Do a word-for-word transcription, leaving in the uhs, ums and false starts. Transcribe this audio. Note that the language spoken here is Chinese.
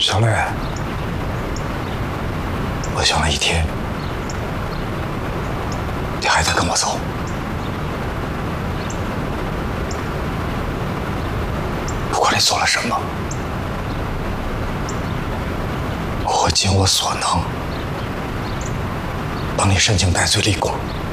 小磊，我想了一天，你还得跟我走。不管你做了什么，我会尽我所能帮你伸颈戴罪立功。